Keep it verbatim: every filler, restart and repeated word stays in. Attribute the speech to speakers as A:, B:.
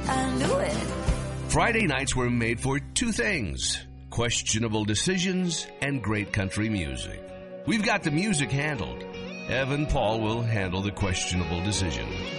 A: I knew it.
B: Friday nights were made for two things: questionable decisions and great country music. We've got the music handled. Evan Paul will handle the questionable decision.